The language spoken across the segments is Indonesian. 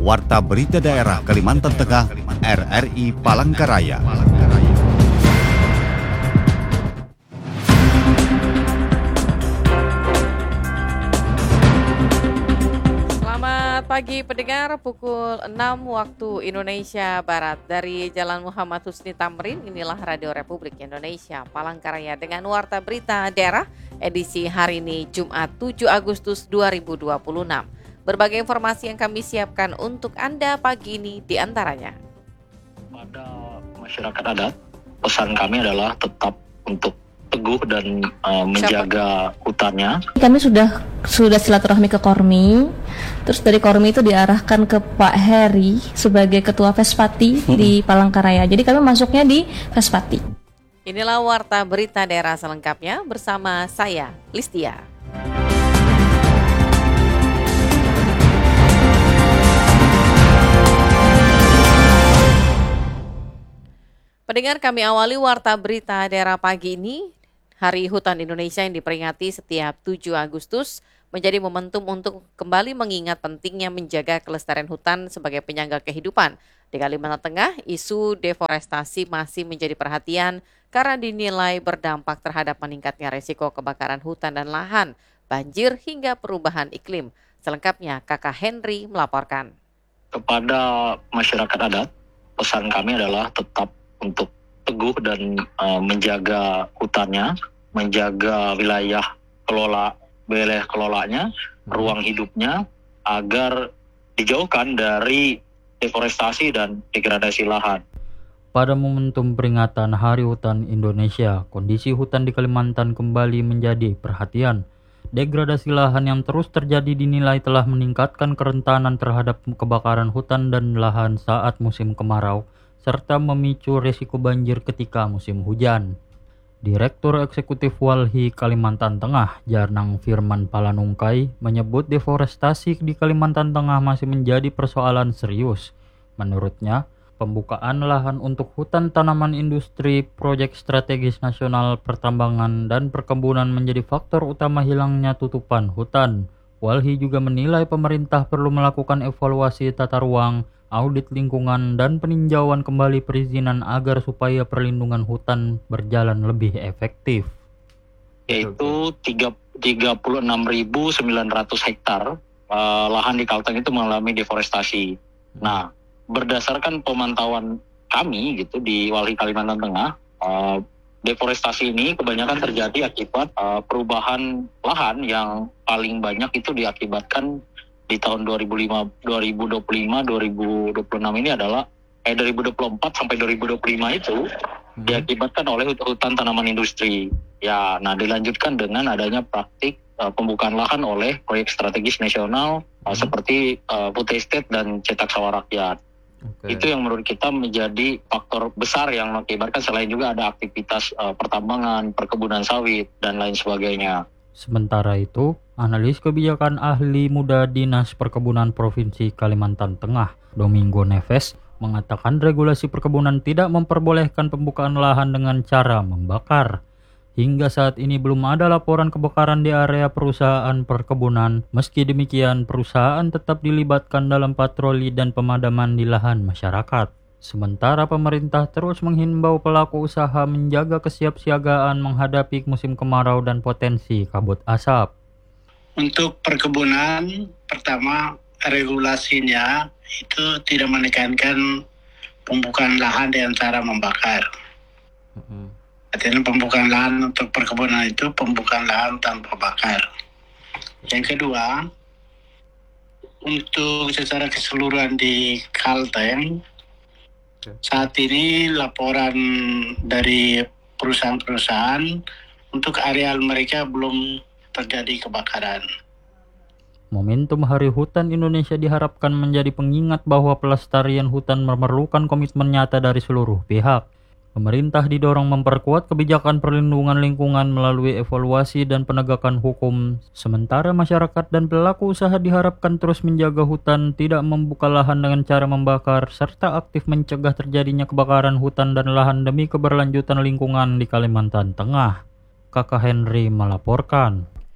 Warta Berita Daerah Kalimantan Tengah, RRI Palangkaraya. Selamat pagi pendengar, pukul 6 waktu Indonesia Barat. Dari Jalan Muhammad Husni Tamrin, inilah Radio Republik Indonesia Palangkaraya dengan Warta Berita Daerah edisi hari ini Jumat 7 Agustus 2026. Berbagai informasi yang kami siapkan untuk Anda pagi ini diantaranya. Pada masyarakat adat, pesan kami adalah tetap untuk teguh dan menjaga hutannya. Kami sudah silaturahmi ke Kormi, terus dari Kormi itu diarahkan ke Pak Heri sebagai Ketua Vespati di Palangkaraya. Jadi kami masuknya di Vespati. Inilah Warta Berita Daerah selengkapnya bersama saya, Listia. Pendengar, kami awali Warta Berita Daerah pagi ini. Hari Hutan Indonesia yang diperingati setiap 7 Agustus menjadi momentum untuk kembali mengingat pentingnya menjaga kelestarian hutan sebagai penyangga kehidupan. Di Kalimantan Tengah, isu deforestasi masih menjadi perhatian karena dinilai berdampak terhadap meningkatnya resiko kebakaran hutan dan lahan, banjir hingga perubahan iklim. Selengkapnya, Kakak Henry melaporkan. Kepada masyarakat adat, pesan kami adalah tetap untuk teguh dan menjaga hutannya, menjaga wilayah kelolanya, ruang hidupnya, agar dijauhkan dari deforestasi dan degradasi lahan. Pada momentum peringatan Hari Hutan Indonesia, kondisi hutan di Kalimantan kembali menjadi perhatian. Degradasi lahan yang terus terjadi dinilai telah meningkatkan kerentanan terhadap kebakaran hutan dan lahan saat musim kemarau, serta memicu resiko banjir ketika musim hujan. Direktur Eksekutif Walhi Kalimantan Tengah, Jarnang Firman Palanungkai, menyebut deforestasi di Kalimantan Tengah masih menjadi persoalan serius. Menurutnya, pembukaan lahan untuk hutan tanaman industri, proyek strategis nasional pertambangan dan perkebunan menjadi faktor utama hilangnya tutupan hutan. Walhi juga menilai pemerintah perlu melakukan evaluasi tata ruang, audit lingkungan, dan peninjauan kembali perizinan agar supaya perlindungan hutan berjalan lebih efektif. Yaitu 36.900 hektar lahan di Kalteng itu mengalami deforestasi. Nah, berdasarkan pemantauan kami gitu di Walhi Kalimantan Tengah, deforestasi ini kebanyakan terjadi akibat perubahan lahan yang paling banyak itu diakibatkan di tahun 2025, 2026 ini adalah 2024 sampai 2025 itu diakibatkan oleh hutan tanaman industri. Ya, nah dilanjutkan dengan adanya praktik pembukaan lahan oleh proyek strategis nasional seperti food estate dan cetak sawah rakyat. Itu yang menurut kita menjadi faktor besar yang mengakibatkan, selain juga ada aktivitas pertambangan, perkebunan sawit, dan lain sebagainya. Sementara itu, analis kebijakan ahli muda Dinas Perkebunan Provinsi Kalimantan Tengah, Domingo Neves, mengatakan regulasi perkebunan tidak memperbolehkan pembukaan lahan dengan cara membakar. Hingga saat ini belum ada laporan kebakaran di area perusahaan perkebunan. Meski demikian, perusahaan tetap dilibatkan dalam patroli dan pemadaman di lahan masyarakat. Sementara pemerintah terus menghimbau pelaku usaha menjaga kesiapsiagaan menghadapi musim kemarau dan potensi kabut asap. Untuk perkebunan, pertama regulasinya itu tidak menekankan pembukaan lahan dengan cara membakar. Artinya pembukaan lahan untuk perkebunan itu pembukaan lahan tanpa bakar. Yang kedua, untuk secara keseluruhan di Kalteng, saat ini laporan dari perusahaan-perusahaan untuk areal mereka belum terjadi kebakaran. Momentum Hari Hutan Indonesia diharapkan menjadi pengingat bahwa pelestarian hutan memerlukan komitmen nyata dari seluruh pihak. Pemerintah didorong memperkuat kebijakan perlindungan lingkungan melalui evaluasi dan penegakan hukum, sementara masyarakat dan pelaku usaha diharapkan terus menjaga hutan, tidak membuka lahan dengan cara membakar, serta aktif mencegah terjadinya kebakaran hutan dan lahan demi keberlanjutan lingkungan di Kalimantan Tengah. Kakak Henry melaporkan.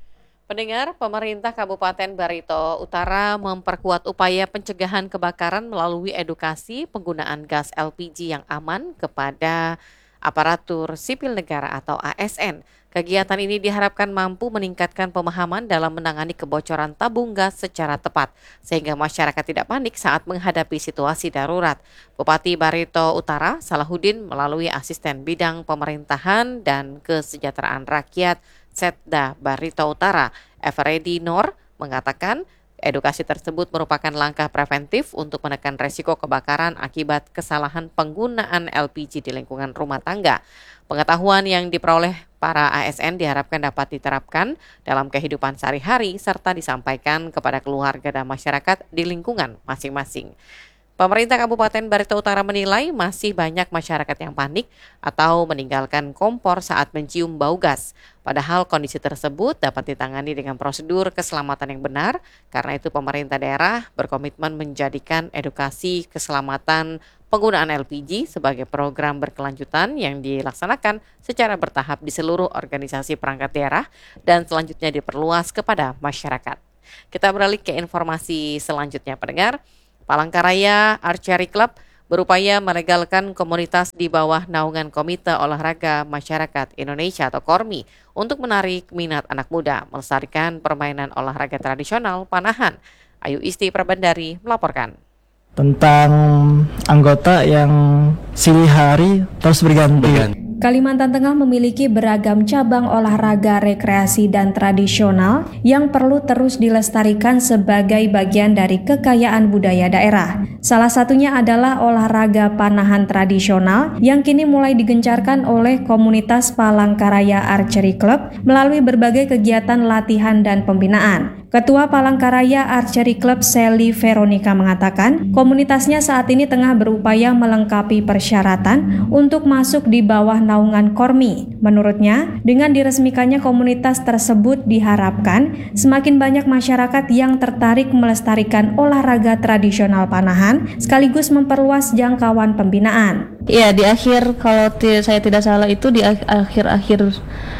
Pendengar, pemerintah Kabupaten Barito Utara memperkuat upaya pencegahan kebakaran melalui edukasi penggunaan gas LPG yang aman kepada aparatur sipil negara atau ASN. Kegiatan ini diharapkan mampu meningkatkan pemahaman dalam menangani kebocoran tabung gas secara tepat, sehingga masyarakat tidak panik saat menghadapi situasi darurat. Bupati Barito Utara, Salahuddin, melalui asisten bidang pemerintahan dan kesejahteraan rakyat Setda Barito Utara, Everedi Nor, mengatakan edukasi tersebut merupakan langkah preventif untuk menekan resiko kebakaran akibat kesalahan penggunaan LPG di lingkungan rumah tangga. Pengetahuan yang diperoleh para ASN diharapkan dapat diterapkan dalam kehidupan sehari-hari serta disampaikan kepada keluarga dan masyarakat di lingkungan masing-masing. Pemerintah Kabupaten Barito Utara menilai masih banyak masyarakat yang panik atau meninggalkan kompor saat mencium bau gas. Padahal kondisi tersebut dapat ditangani dengan prosedur keselamatan yang benar. Karena itu pemerintah daerah berkomitmen menjadikan edukasi keselamatan penggunaan LPG sebagai program berkelanjutan yang dilaksanakan secara bertahap di seluruh organisasi perangkat daerah dan selanjutnya diperluas kepada masyarakat. Kita beralih ke informasi selanjutnya, pendengar. Palangkaraya Archery Club berupaya melegalkan komunitas di bawah naungan Komite Olahraga Masyarakat Indonesia atau KORMI untuk menarik minat anak muda melestarikan permainan olahraga tradisional panahan. Ayu Isti Prabandari melaporkan. Tentang anggota yang silih hari terus berganti. Kalimantan Tengah memiliki beragam cabang olahraga rekreasi dan tradisional yang perlu terus dilestarikan sebagai bagian dari kekayaan budaya daerah. Salah satunya adalah olahraga panahan tradisional yang kini mulai digencarkan oleh komunitas Palangkaraya Archery Club melalui berbagai kegiatan latihan dan pembinaan. Ketua Palangkaraya Archery Club Sally Veronica mengatakan, komunitasnya saat ini tengah berupaya melengkapi persyaratan untuk masuk di bawah naungan KORMI. Menurutnya, dengan diresmikannya komunitas tersebut diharapkan semakin banyak masyarakat yang tertarik melestarikan olahraga tradisional panahan sekaligus memperluas jangkauan pembinaan. Ya, di akhir, kalau saya tidak salah itu di akhir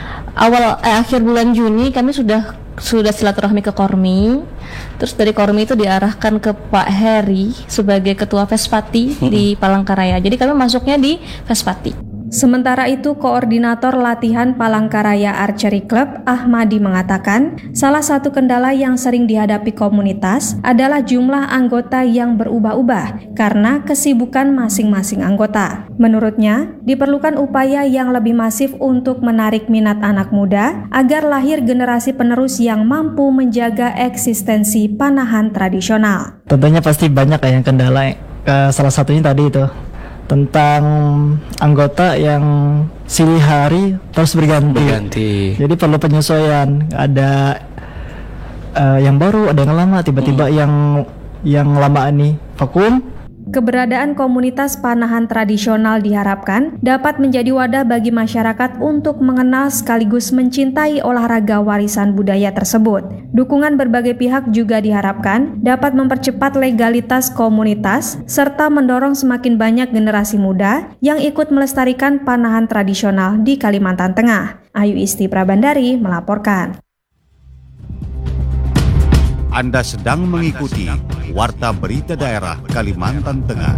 bulan Juni kami sudah silaturahmi ke KORMI. Terus dari KORMI itu diarahkan ke Pak Heri sebagai ketua Vespati di Palangkaraya. Jadi kami masuknya di Vespati. Sementara itu, koordinator latihan Palangkaraya Archery Club, Ahmadi, mengatakan salah satu kendala yang sering dihadapi komunitas adalah jumlah anggota yang berubah-ubah karena kesibukan masing-masing anggota. Menurutnya, diperlukan upaya yang lebih masif untuk menarik minat anak muda agar lahir generasi penerus yang mampu menjaga eksistensi panahan tradisional. Tentunya pasti banyak yang kendala. Salah satunya tadi itu tentang anggota yang silih hari terus berganti. Jadi perlu penyesuaian. Ada yang baru, ada yang lama, tiba-tiba yang lama ini vakum. Keberadaan komunitas panahan tradisional diharapkan dapat menjadi wadah bagi masyarakat untuk mengenal sekaligus mencintai olahraga warisan budaya tersebut. Dukungan berbagai pihak juga diharapkan dapat mempercepat legalitas komunitas serta mendorong semakin banyak generasi muda yang ikut melestarikan panahan tradisional di Kalimantan Tengah. Ayu Isti Prabandari melaporkan. Anda sedang mengikuti Warta Berita Daerah Kalimantan Tengah.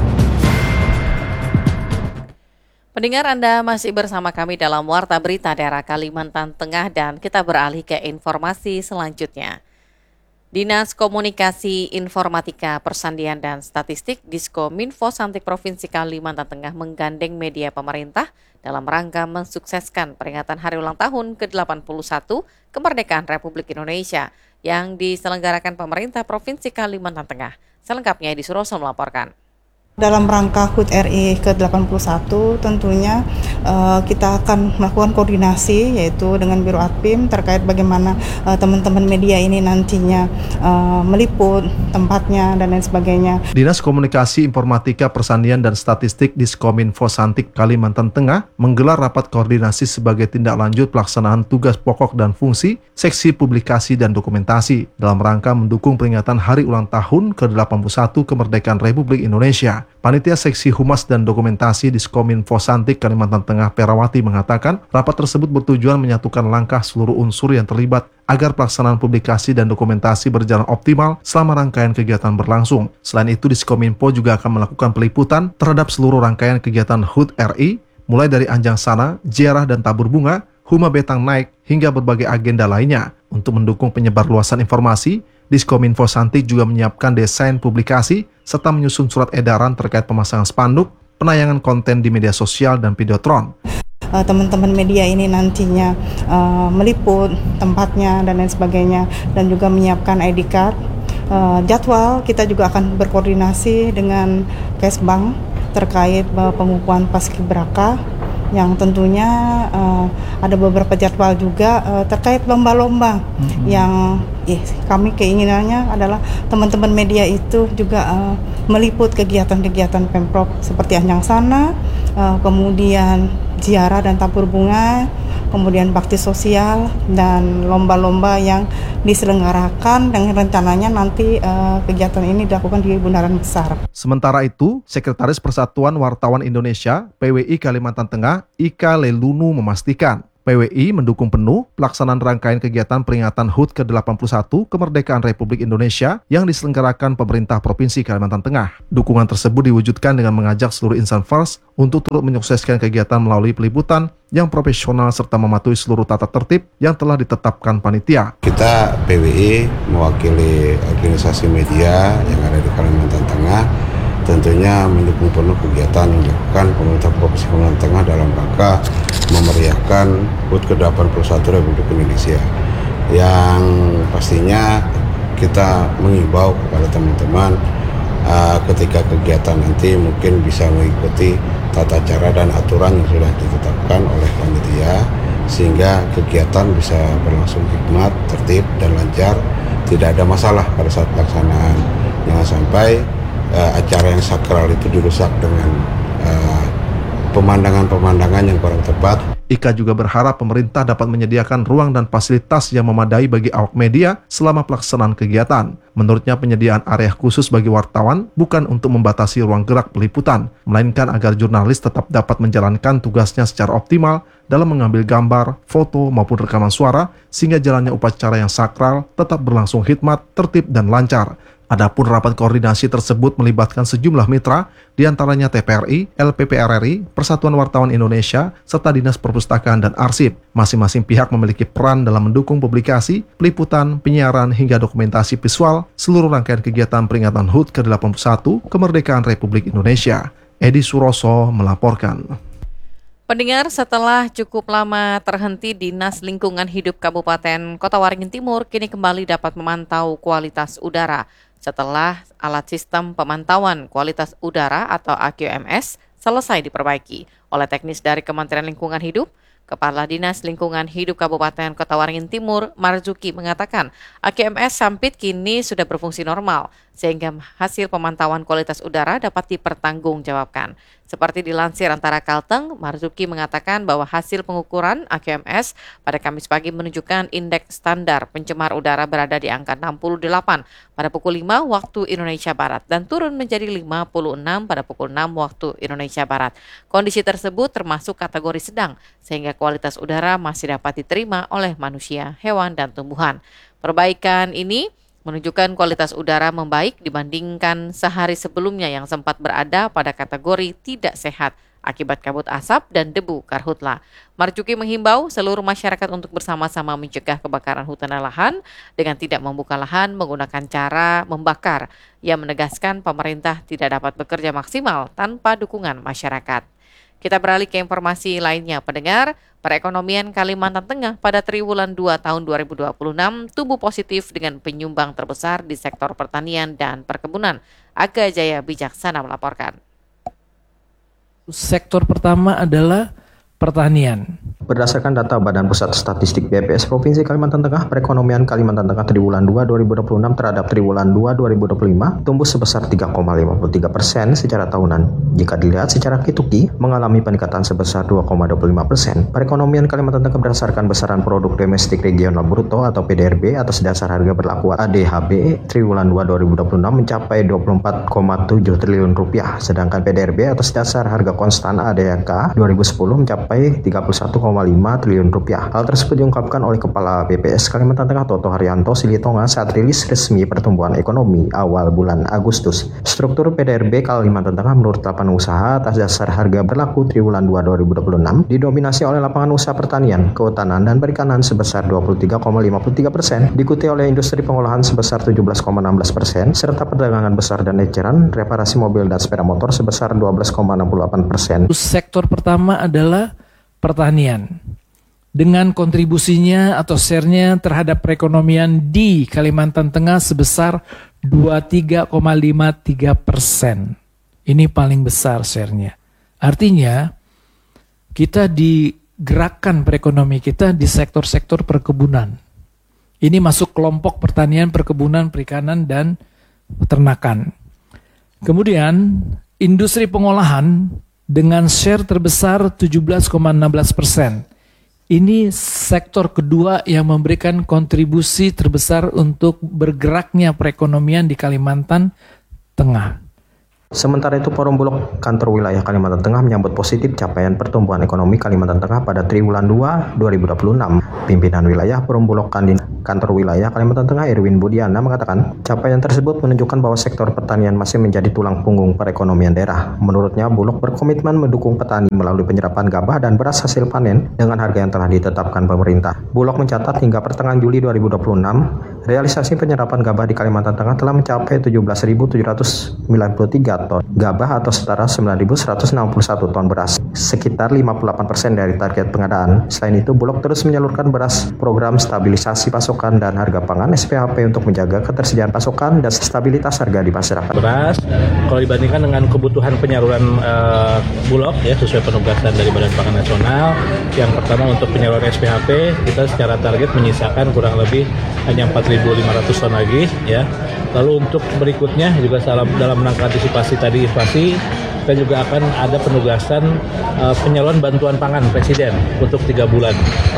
Pendengar, Anda masih bersama kami dalam Warta Berita Daerah Kalimantan Tengah dan kita beralih ke informasi selanjutnya. Dinas Komunikasi Informatika Persandian dan Statistik Diskominfo Santik Provinsi Kalimantan Tengah menggandeng media pemerintah dalam rangka mensukseskan peringatan Hari Ulang Tahun ke-81 Kemerdekaan Republik Indonesia yang diselenggarakan pemerintah Provinsi Kalimantan Tengah. Selengkapnya Edi Suroso melaporkan. Dalam rangka HUT RI ke-81 tentunya kita akan melakukan koordinasi yaitu dengan Biro Adpim terkait bagaimana teman-teman media ini nantinya meliput tempatnya dan lain sebagainya. Dinas Komunikasi Informatika Persandian dan Statistik Diskominfo Santik Kalimantan Tengah menggelar rapat koordinasi sebagai tindak lanjut pelaksanaan tugas pokok dan fungsi Seksi Publikasi dan Dokumentasi dalam rangka mendukung peringatan Hari Ulang Tahun ke-81 Kemerdekaan Republik Indonesia. Panitia Seksi Humas dan Dokumentasi Diskominfo Santik Kalimantan Tengah Perawati mengatakan rapat tersebut bertujuan menyatukan langkah seluruh unsur yang terlibat agar pelaksanaan publikasi dan dokumentasi berjalan optimal selama rangkaian kegiatan berlangsung. Selain itu, Diskominfo juga akan melakukan peliputan terhadap seluruh rangkaian kegiatan HUT RI, mulai dari Anjang Sana, Ziarah dan Tabur Bunga, Huma Betang Naik, hingga berbagai agenda lainnya. Untuk mendukung penyebarluasan informasi, Diskominfo Santik juga menyiapkan desain publikasi serta menyusun surat edaran terkait pemasangan spanduk, penayangan konten di media sosial dan videotron. Teman-teman media ini nantinya meliput tempatnya dan lain sebagainya, dan juga menyiapkan ID card. Jadwal kita juga akan berkoordinasi dengan Kesbang terkait pengukuhan paskibraka, yang tentunya ada beberapa jadwal juga terkait lomba-lomba yang kami keinginannya adalah teman-teman media itu juga meliput kegiatan-kegiatan Pemprov seperti Anjang Sana, kemudian Ziarah dan Tabur Bunga, kemudian bakti sosial dan lomba-lomba yang diselenggarakan, dan rencananya nanti kegiatan ini dilakukan di Bundaran Besar. Sementara itu, Sekretaris Persatuan Wartawan Indonesia PWI Kalimantan Tengah Ika Lelunu memastikan PWI mendukung penuh pelaksanaan rangkaian kegiatan peringatan HUT ke-81 Kemerdekaan Republik Indonesia yang diselenggarakan pemerintah Provinsi Kalimantan Tengah. Dukungan tersebut diwujudkan dengan mengajak seluruh insan pers untuk turut menyukseskan kegiatan melalui peliputan yang profesional serta mematuhi seluruh tata tertib yang telah ditetapkan panitia. Kita PWI mewakili organisasi media yang ada di Kalimantan Tengah tentunya mendukung penuh kegiatan yang dilakukan pemerintah Provinsi Kalimantan Tengah dalam rangka memeriahkan HUT ke-81 Republik Indonesia. Yang pastinya kita mengimbau kepada teman-teman ketika kegiatan nanti mungkin bisa mengikuti tata cara dan aturan yang sudah ditetapkan oleh panitia, sehingga kegiatan bisa berlangsung hikmat, tertib, dan lancar, tidak ada masalah pada saat pelaksanaan. Jangan sampai acara yang sakral itu dirusak dengan pemandangan-pemandangan yang kurang tepat. Ika juga berharap pemerintah dapat menyediakan ruang dan fasilitas yang memadai bagi awak media selama pelaksanaan kegiatan. Menurutnya, penyediaan area khusus bagi wartawan bukan untuk membatasi ruang gerak peliputan, melainkan agar jurnalis tetap dapat menjalankan tugasnya secara optimal dalam mengambil gambar, foto, maupun rekaman suara, sehingga jalannya upacara yang sakral tetap berlangsung hikmat, tertib, dan lancar. Adapun rapat koordinasi tersebut melibatkan sejumlah mitra, diantaranya TPRI, LPPRRI, Persatuan Wartawan Indonesia, serta Dinas Perpustakaan dan Arsip. Masing-masing pihak memiliki peran dalam mendukung publikasi, peliputan, penyiaran, hingga dokumentasi visual seluruh rangkaian kegiatan peringatan HUT ke-81 Kemerdekaan Republik Indonesia. Edi Suroso melaporkan. Pendengar, setelah cukup lama terhenti, Dinas Lingkungan Hidup Kabupaten Kota Waringin Timur kini kembali dapat memantau kualitas udara setelah alat sistem pemantauan kualitas udara atau AQMS selesai diperbaiki oleh teknis dari Kementerian Lingkungan Hidup. Kepala Dinas Lingkungan Hidup Kabupaten Kota Waringin Timur, Marzuki, mengatakan AQMS Sampit kini sudah berfungsi normal, sehingga hasil pemantauan kualitas udara dapat dipertanggungjawabkan. Seperti dilansir Antara Kalteng, Marzuki mengatakan bahwa hasil pengukuran AQMS pada Kamis pagi menunjukkan indeks standar pencemar udara berada di angka 68 pada pukul 5 waktu Indonesia Barat dan turun menjadi 56 pada pukul 6 waktu Indonesia Barat. Kondisi tersebut termasuk kategori sedang, sehingga kualitas udara masih dapat diterima oleh manusia, hewan, dan tumbuhan. Perbaikan ini menunjukkan kualitas udara membaik dibandingkan sehari sebelumnya yang sempat berada pada kategori tidak sehat akibat kabut asap dan debu karhutla. Marzuki menghimbau seluruh masyarakat untuk bersama-sama mencegah kebakaran hutan dan lahan dengan tidak membuka lahan menggunakan cara membakar. Ia menegaskan pemerintah tidak dapat bekerja maksimal tanpa dukungan masyarakat. Kita beralih ke informasi lainnya, pendengar. Perekonomian Kalimantan Tengah pada triwulan 2 tahun 2026 tumbuh positif dengan penyumbang terbesar di sektor pertanian dan perkebunan. Aga Jaya Bijaksana melaporkan. Sektor pertama adalah pertanian. Berdasarkan data Badan Pusat Statistik BPS Provinsi Kalimantan Tengah, perekonomian Kalimantan Tengah triwulan 2 2026 terhadap triwulan 2 2025 tumbuh sebesar 3,53% secara tahunan. Jika dilihat secara kituki, mengalami peningkatan sebesar 2,25%. Perekonomian Kalimantan Tengah berdasarkan besaran produk domestik regional bruto atau PDRB atas dasar harga berlaku ADHB triwulan 2 2026 mencapai 24,7 triliun rupiah, sedangkan PDRB atas dasar harga konstan ADHK 2010 mencapai 31,5 triliun rupiah. Hal tersebut diungkapkan oleh Kepala BPS Kalimantan Tengah Toto Haryanto Silitonga saat rilis resmi pertumbuhan ekonomi awal bulan Agustus. Struktur PDRB Kalimantan Tengah menurut lapangan usaha atas dasar harga berlaku triwulan 2 2026 didominasi oleh lapangan usaha pertanian, kehutanan, dan perikanan sebesar 23,53%, diikuti oleh industri pengolahan sebesar 17,16%, serta perdagangan besar dan eceran, reparasi mobil dan sepeda motor sebesar 12,68%. Sektor pertama adalah pertanian, dengan kontribusinya atau share-nya terhadap perekonomian di Kalimantan Tengah sebesar 23,53%. Ini paling besar share-nya. Artinya, kita digerakkan perekonomian kita di sektor-sektor perkebunan. Ini masuk kelompok pertanian, perkebunan, perikanan, dan peternakan. Kemudian, industri pengolahan dengan share terbesar 17,16%. Ini sektor kedua yang memberikan kontribusi terbesar untuk bergeraknya perekonomian di Kalimantan Tengah. Sementara itu, Forum Bulog Kantor Wilayah Kalimantan Tengah menyambut positif capaian pertumbuhan ekonomi Kalimantan Tengah pada triwulan 2 2026. Pimpinan wilayah Forum Bulog Kantor Wilayah Kalimantan Tengah Erwin Budiana mengatakan, capaian tersebut menunjukkan bahwa sektor pertanian masih menjadi tulang punggung perekonomian daerah. Menurutnya, Bulog berkomitmen mendukung petani melalui penyerapan gabah dan beras hasil panen dengan harga yang telah ditetapkan pemerintah. Bulog mencatat hingga pertengahan Juli 2026, realisasi penyerapan gabah di Kalimantan Tengah telah mencapai 17.793 ton gabah atau setara 9.161 ton beras, sekitar 58% dari target pengadaan. Selain itu, Bulog terus menyalurkan beras program stabilisasi pasokan dan harga pangan SPHP untuk menjaga ketersediaan pasokan dan stabilitas harga di masyarakat. Beras, kalau dibandingkan dengan kebutuhan penyaluran Bulog ya sesuai penugasan dari Badan Pangan Nasional, yang pertama untuk penyaluran SPHP kita secara target menyisakan kurang lebih hanya 4.500 ton lagi ya. Lalu untuk berikutnya juga dalam rangka antisipasi tadi inflasi, kita juga akan ada penugasan penyaluran bantuan pangan Presiden untuk 3 bulan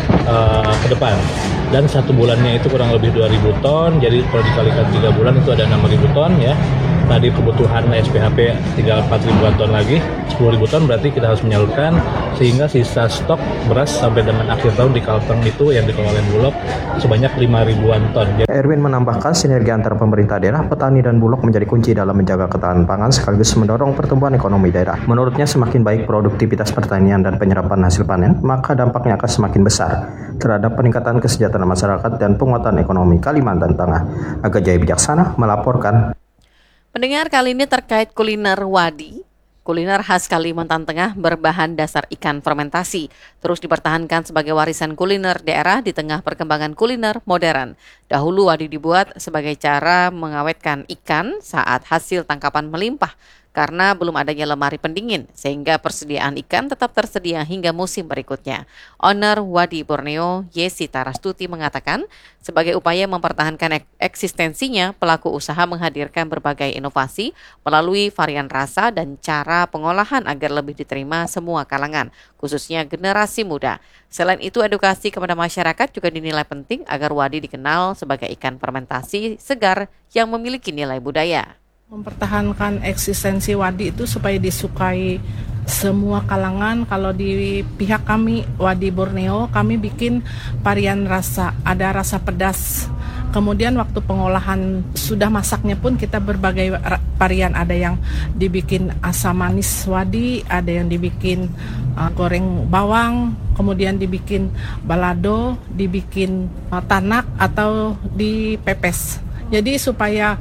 ke depan. Dan 1 bulannya itu kurang lebih 2.000 ton, jadi kalau dikalikan 3 bulan itu ada 6.000 ton ya. Tadi kebutuhan SPHP tinggal 4.000 ton lagi, 10.000 ton berarti kita harus menyalurkan, sehingga sisa stok beras sampai dengan akhir tahun di Kalteng itu yang dikelola oleh Bulog sebanyak 5.000-an ton. Erwin menambahkan sinergi antara pemerintah daerah, petani, dan Bulog menjadi kunci dalam menjaga ketahanan pangan sekaligus mendorong pertumbuhan ekonomi daerah. Menurutnya, semakin baik produktivitas pertanian dan penyerapan hasil panen, maka dampaknya akan semakin besar terhadap peningkatan kesejahteraan masyarakat dan penguatan ekonomi Kalimantan Tengah. Aga Jaya Bijaksana melaporkan. Pendengar, kali ini terkait kuliner wadi. Kuliner khas Kalimantan Tengah berbahan dasar ikan fermentasi terus dipertahankan sebagai warisan kuliner daerah di tengah perkembangan kuliner modern. Dahulu wadi dibuat sebagai cara mengawetkan ikan saat hasil tangkapan melimpah karena belum adanya lemari pendingin, sehingga persediaan ikan tetap tersedia hingga musim berikutnya. Owner Wadi Borneo, Yesi Tarastuti, mengatakan sebagai upaya mempertahankan eksistensinya, pelaku usaha menghadirkan berbagai inovasi melalui varian rasa dan cara pengolahan agar lebih diterima semua kalangan, khususnya generasi muda. Selain itu, edukasi kepada masyarakat juga dinilai penting agar wadi dikenal sebagai ikan fermentasi segar yang memiliki nilai budaya. Mempertahankan eksistensi wadi itu supaya disukai semua kalangan. Kalau di pihak kami, Wadi Borneo, kami bikin varian rasa, ada rasa pedas. Kemudian waktu pengolahan sudah masaknya pun kita berbagai varian, ada yang dibikin asam manis wadi, ada yang dibikin goreng bawang, kemudian dibikin balado, dibikin tanak atau dipepes. Jadi supaya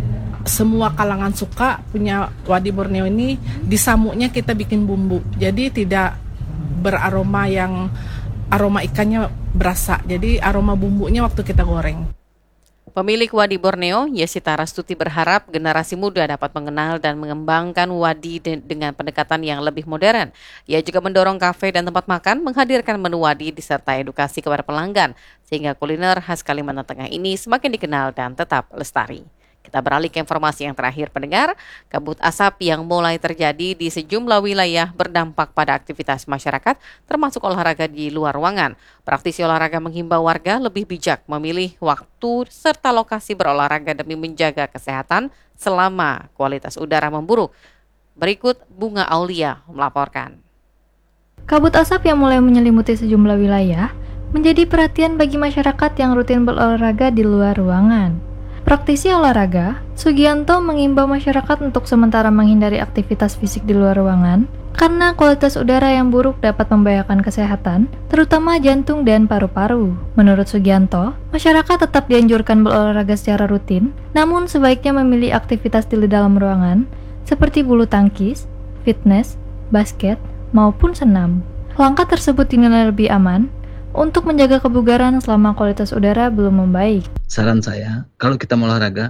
semua kalangan suka punya Wadi Borneo ini, di samuknya kita bikin bumbu. Jadi tidak beraroma yang aroma ikannya berasa. Jadi aroma bumbunya waktu kita goreng. Pemilik Wadi Borneo, Yesita Rastuti berharap generasi muda dapat mengenal dan mengembangkan Wadi dengan pendekatan yang lebih modern. Ia juga mendorong kafe dan tempat makan menghadirkan menu Wadi disertai edukasi kepada pelanggan, sehingga kuliner khas Kalimantan Tengah ini semakin dikenal dan tetap lestari. Kita beralih ke informasi yang terakhir pendengar, kabut asap yang mulai terjadi di sejumlah wilayah berdampak pada aktivitas masyarakat termasuk olahraga di luar ruangan. Praktisi olahraga menghimbau warga lebih bijak memilih waktu serta lokasi berolahraga demi menjaga kesehatan selama kualitas udara memburuk. Berikut Bunga Aulia melaporkan. Kabut asap yang mulai menyelimuti sejumlah wilayah menjadi perhatian bagi masyarakat yang rutin berolahraga di luar ruangan. Praktisi olahraga, Sugianto mengimbau masyarakat untuk sementara menghindari aktivitas fisik di luar ruangan karena kualitas udara yang buruk dapat membahayakan kesehatan, terutama jantung dan paru-paru. Menurut Sugianto, masyarakat tetap dianjurkan berolahraga secara rutin, namun sebaiknya memilih aktivitas di dalam ruangan seperti bulu tangkis, fitness, basket, maupun senam. Langkah tersebut dinilai lebih aman untuk menjaga kebugaran selama kualitas udara belum membaik. Saran saya, kalau kita mau olahraga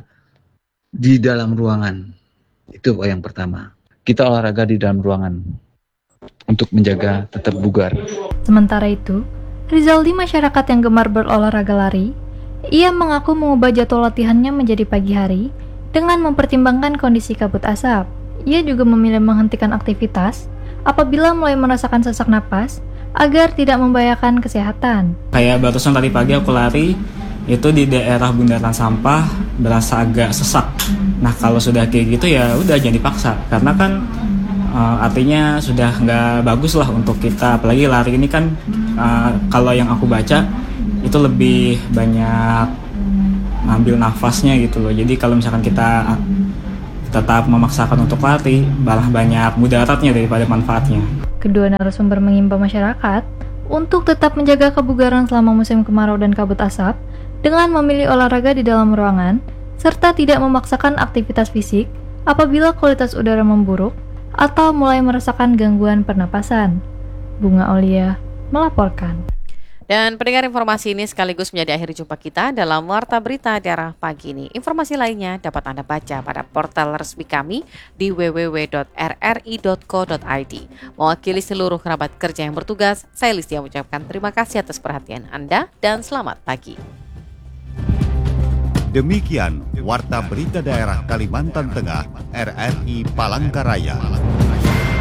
di dalam ruangan, itu yang pertama. Kita olahraga di dalam ruangan untuk menjaga tetap bugar. Sementara itu, Rizaldi, masyarakat yang gemar berolahraga lari, ia mengaku mengubah jadwal latihannya menjadi pagi hari dengan mempertimbangkan kondisi kabut asap. Ia juga memilih menghentikan aktivitas apabila mulai merasakan sesak napas agar tidak membahayakan kesehatan. Kayak barusan tadi pagi aku lari, itu di daerah bundaran sampah berasa agak sesak. Nah kalau sudah kayak gitu ya udah jangan dipaksa, karena kan artinya sudah nggak bagus lah untuk kita. Apalagi lari ini kan kalau yang aku baca itu lebih banyak ngambil nafasnya gitu loh. Jadi kalau misalkan kita tetap memaksakan untuk lari, malah banyak mudaratnya daripada manfaatnya. Kedua narasumber mengimbau masyarakat untuk tetap menjaga kebugaran selama musim kemarau dan kabut asap dengan memilih olahraga di dalam ruangan serta tidak memaksakan aktivitas fisik apabila kualitas udara memburuk atau mulai merasakan gangguan pernapasan. Bunga Aulia melaporkan. Dan pendengar, informasi ini sekaligus menjadi akhir jumpa kita dalam Warta Berita Daerah pagi ini. Informasi lainnya dapat Anda baca pada portal resmi kami di www.rri.co.id. Mewakili seluruh kerabat kerja yang bertugas, saya Listia mengucapkan terima kasih atas perhatian Anda dan selamat pagi. Demikian Warta Berita Daerah Kalimantan Tengah, RRI Palangkaraya.